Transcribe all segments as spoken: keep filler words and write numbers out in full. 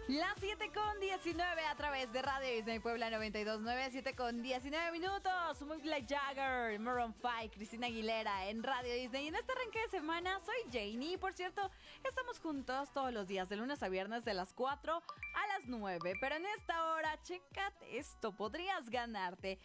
Las siete con diecinueve a través de Radio Disney Puebla noventa y dos punto nueve, siete con diecinueve minutos. Mick Jagger, Maroon cinco, Cristina Aguilera en Radio Disney. Y en este arranque de semana soy Janie. Por cierto, estamos juntos todos los días, de lunes a viernes, de las cuatro a las nueve. Pero en esta hora, chécate esto, podrías ganarte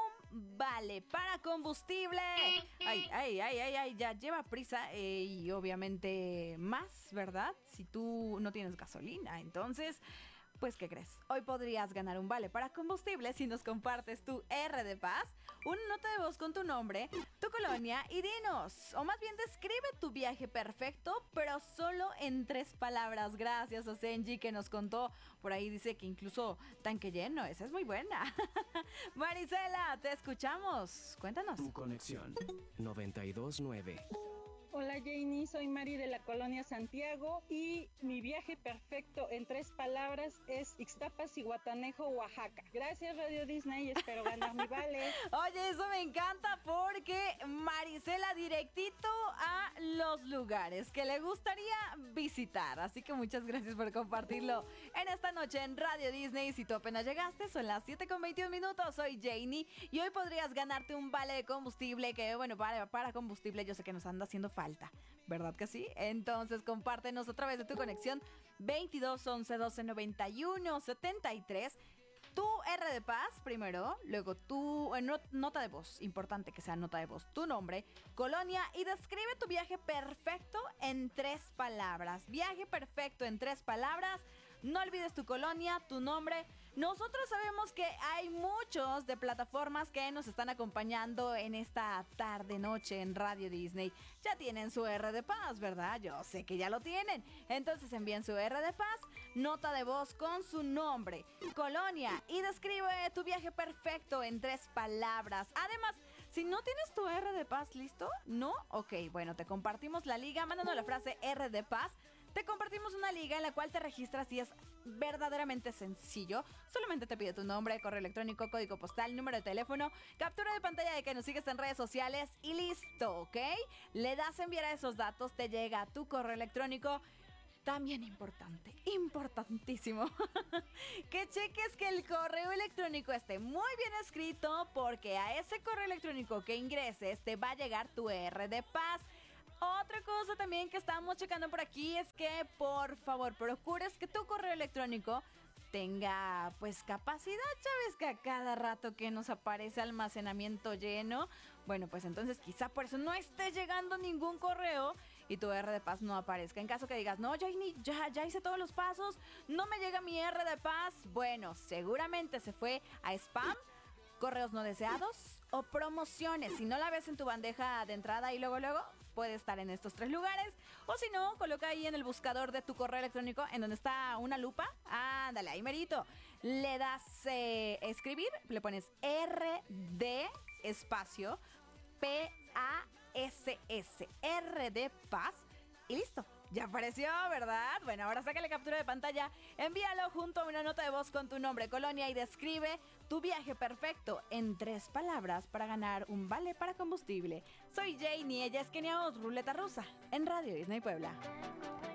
un vale para combustible. Ay, ay, ay, ay, ay, ya lleva prisa eh, y obviamente más, ¿verdad? Si tú no tienes gasolina, entonces... Pues, ¿qué crees? Hoy podrías ganar un vale para combustible si nos compartes tu R de Paz, una nota de voz con tu nombre, tu colonia y dinos, o más bien describe tu viaje perfecto, pero solo en tres palabras. Gracias a Senji que nos contó, por ahí dice que incluso tanque lleno, esa es muy buena. Marisela, te escuchamos, cuéntanos. Tu conexión noventa y dos punto nueve. Hola Janie, soy Mari de la Colonia Santiago y mi viaje perfecto en tres palabras es Ixtapas y Guatanejo, Oaxaca. Gracias Radio Disney y espero ganar mi vale. Oye, eso me encanta porque Marisela directito a los lugares que le gustaría visitar. Así que muchas gracias por compartirlo en esta noche en Radio Disney. Si tú apenas llegaste, son las siete con veintiún minutos. Soy Janie y hoy podrías ganarte un vale de combustible que, bueno, para, para combustible yo sé que nos anda haciendo falta. Falta, ¿verdad que sí? Entonces compártenos a través de tu conexión veintidós once doce noventa y uno setenta y tres. Tu R de Paz primero, luego tu eh, not, nota de voz, importante que sea nota de voz, tu nombre, colonia y describe tu viaje perfecto en tres palabras. Viaje perfecto en tres palabras. No olvides tu colonia, tu nombre. Nosotros sabemos que hay muchos de plataformas que nos están acompañando en esta tarde noche en Radio Disney. Ya tienen su R de Paz, ¿verdad? Yo sé que ya lo tienen. Entonces envíen su R de Paz, nota de voz con su nombre, colonia y describe tu viaje perfecto en tres palabras. Además, si no tienes tu R de Paz listo, ¿no? Ok, bueno, te compartimos la liga, mándanos la frase R de Paz. Te compartimos una liga en la cual te registras y es verdaderamente sencillo. Solamente te pide tu nombre, correo electrónico, código postal, número de teléfono, captura de pantalla de que nos sigues en redes sociales y listo, ¿ok? Le das a enviar a esos datos, te llega a tu correo electrónico. También importante, importantísimo, que cheques que el correo electrónico esté muy bien escrito, porque a ese correo electrónico que ingreses te va a llegar tu R de Paz. Otra cosa también que estamos checando por aquí es que, por favor, procures que tu correo electrónico tenga, pues, capacidad. ¿Sabes que a cada rato que nos aparece almacenamiento lleno? Bueno, pues entonces quizá por eso no esté llegando ningún correo y tu R de Paz no aparezca. En caso que digas, no, ya, ya, ya hice todos los pasos, no me llega mi R de Paz. Bueno, seguramente se fue a spam, correos no deseados o promociones. Si no la ves en tu bandeja de entrada y luego, luego, puede estar en estos tres lugares. O si no, coloca ahí en el buscador de tu correo electrónico, en donde está una lupa. Ándale, ahí merito. Le das eh, escribir, le pones R D espacio P A S S, R de Paz. Y listo, ya apareció, ¿verdad? Bueno, ahora sácale captura de pantalla, envíalo junto a una nota de voz con tu nombre, colonia y describe tu viaje perfecto en tres palabras para ganar un vale para combustible. Soy Janie, ella es Kenia Oz, Ruleta Rusa, en Radio Disney Puebla.